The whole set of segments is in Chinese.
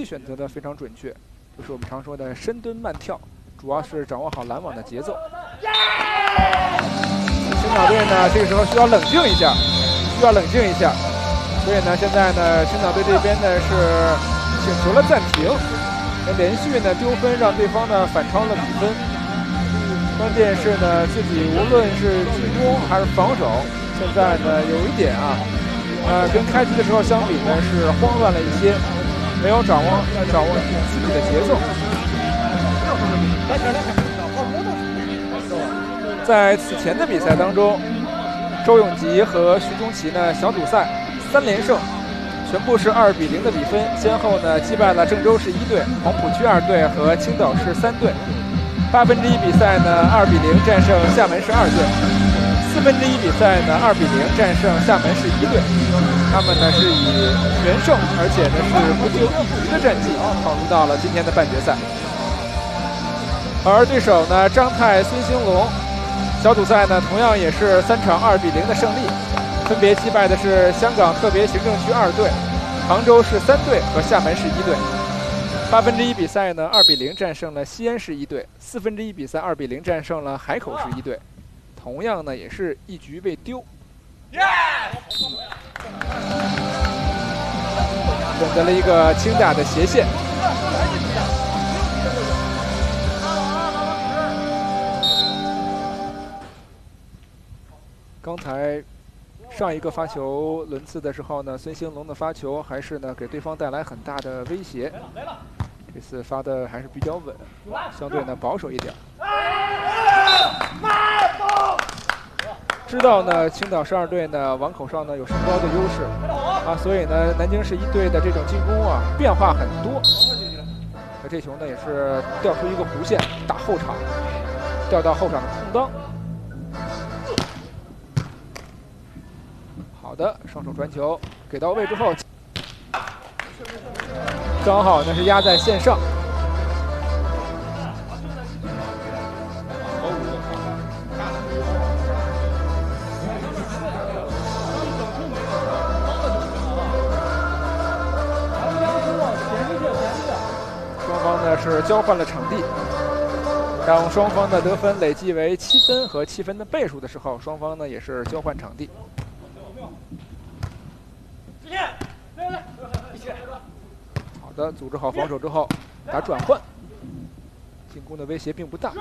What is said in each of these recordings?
选择的非常准确，就是我们常说的深蹲慢跳，主要是掌握好拦网的节奏。青岛队呢，这个时候需要冷静一下，所以呢，现在呢，青岛队这边呢是请求了暂停，连续呢丢分，让对方呢反超了比分。关键是呢，自己无论是进攻还是防守，现在呢有一点跟开局的时候相比呢是慌乱了一些，没有掌握自己的节奏。在此前的比赛当中，周永吉和徐中奇呢小组赛3连胜，全部是2比0的比分，先后呢击败了郑州市1队、黄浦区2队和青岛市3队。1/8比赛呢2比0战胜厦门市2队，1/4比赛呢2比0战胜厦门市1队。他们呢是以全胜，而且呢是不丢1局的战绩闯入到了今天的半决赛。而对手呢张泰、孙兴龙，小组赛呢同样也是3场2比0的胜利，分别击败的是香港特别行政区2队、杭州市3队和厦门市1队。1/8比赛呢2比0战胜了西安市1队，1/4比赛2比0战胜了海口市1队，同样呢也是1局未丢。选择了一个轻打的斜线。刚才上一个发球轮次的时候呢，孙兴龙的发球还是呢给对方带来很大的威胁。这次发的还是比较稳，相对呢保守一点。知道呢青岛市2队呢网口上呢有身高的优势所以呢南京市1队的这种进攻变化很多。那这球呢也是调出一个弧线，打后场，调到后场的空当。好的，双手传球给到位之后，刚好呢是压在线上。双方呢是交换了场地，当双方的得分累计为7分和7分的倍数的时候，双方呢也是交换场地。好的，组织好防守之后打转换，进攻的威胁并不大。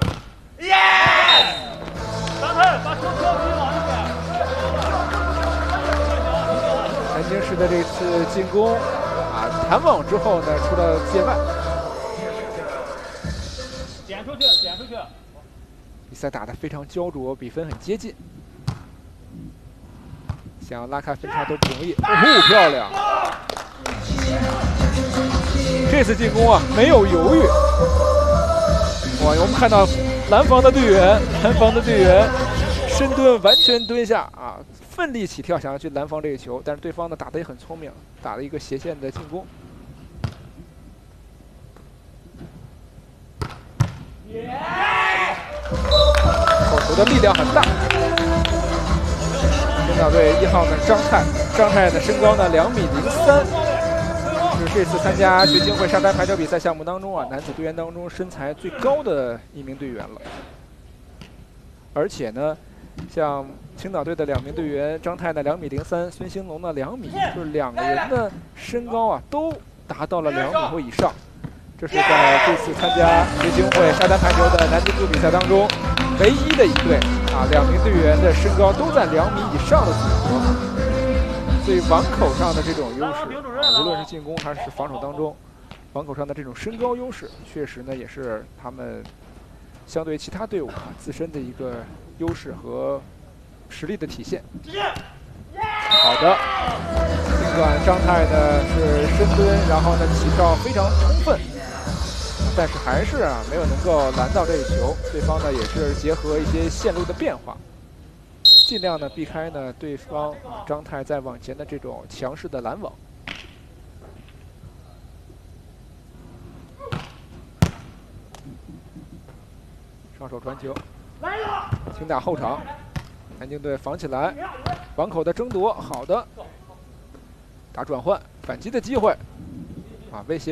南京市的这次进攻弹网之后呢出了界外， 点出去。 比赛打得非常焦灼，比分很接近，想要拉开分差都不容易。漂亮！这次进攻没有犹豫。我们看到蓝方的队员深蹲，完全蹲下奋力起跳，想要去拦防这个球，但是对方呢打得也很聪明，打了一个斜线的进攻。口球的力量很大。青岛队1号呢张泰的身高呢2.03米，是这次参加学青会沙滩排球比赛项目当中男子队员当中身材最高的一名队员了。而且呢，像青岛队的2名队员，张泰呢2.03米，孙兴龙呢2米，就是2个人的身高都达到了2米或以上。这是在这次参加学青会沙滩排球的男子组比赛当中唯一的一队2名队员的身高都在2米以上的组合。所以网口上的这种优势无论是进攻还是防守当中，网口上的这种身高优势，确实呢也是他们相对其他队伍自身的一个优势和实力的体现。好的，尽管张泰呢是深蹲，然后呢起跳非常充分，但是还是没有能够拦到这一球。对方呢也是结合一些线路的变化，尽量呢避开呢对方张泰在网前的这种强势的拦网。上手传球，轻打后场，南京队防起来，网口的争夺，好的，打转换，反击的机会，威胁。